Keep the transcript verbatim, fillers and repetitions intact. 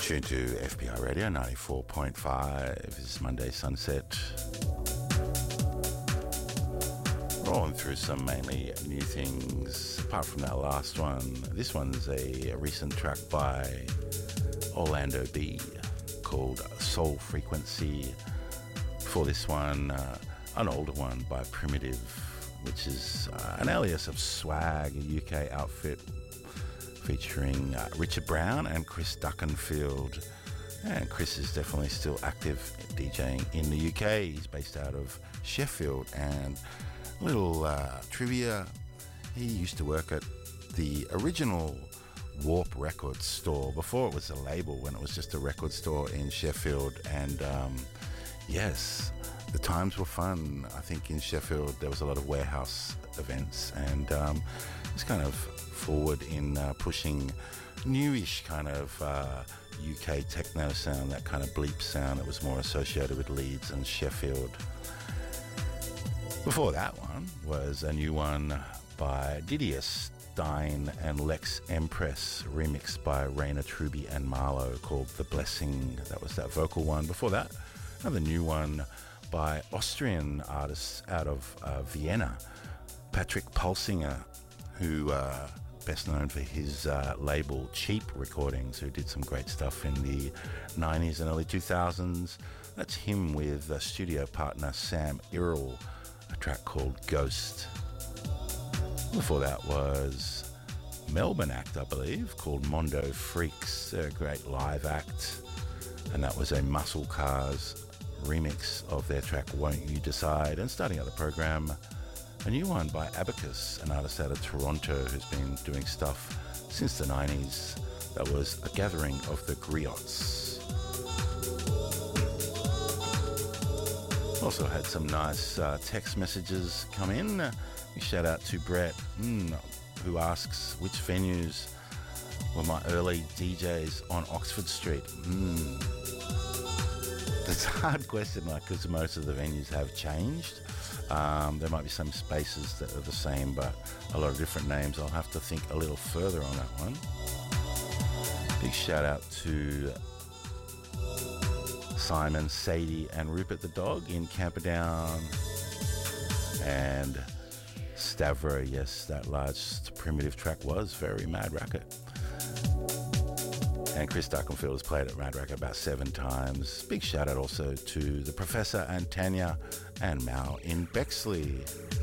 Tuned to F P I Radio ninety-four point five. This is Monday Sunset. Rolling through some mainly new things, apart from that last one. This one's a recent track by Orlando B called Soul Frequency. For this one, uh, an older one by Primitive, which is uh, an alias of Swag, a U K outfit featuring uh, Richard Brown and Chris Duckenfield. And Chris is definitely still active DJing in the U K. He's based out of Sheffield. And a little uh, trivia, he used to work at the original Warp Records store before it was a label, when it was just a record store in Sheffield. And um, yes, the times were fun. I think in Sheffield there was a lot of warehouse events, and um, it's kind of forward in uh, pushing newish kind of uh, U K techno sound, that kind of bleep sound that was more associated with Leeds and Sheffield. Before that one was a new one by Didier Stein and Lex Empress, remixed by Raina Truby and Marlowe, called The Blessing. That was that vocal one. Before that, another new one by Austrian artists out of uh, Vienna, Patrick Pulsinger, who uh, best known for his uh, label Cheap Recordings, who did some great stuff in the nineties and early two thousands. That's him with uh, studio partner Sam Irrell, a track called Ghost. Before that was Melbourne act, I believe, called Mondo Freaks. They're a great live act, and that was a Muscle Cars remix of their track Won't You Decide. And starting out the program, a new one by Abacus, an artist out of Toronto who's been doing stuff since the nineties. That was A Gathering of the Griots. Also had some nice uh, text messages come in. We shout out to Brett, mm, who asks which venues were my early D Js on Oxford Street. Mm. That's a hard question, like, because most of the venues have changed. Um, there might be some spaces that are the same, but a lot of different names. I'll have to think a little further on that one. Big shout out to Simon, Sadie, and Rupert the dog in Camperdown. And Stavro, yes, that large Primitive track was very Mad Racket. And Chris Duckenfield has played at Mad Racket about seven times. Big shout out also to the Professor and Tanya and Mal in Bexley.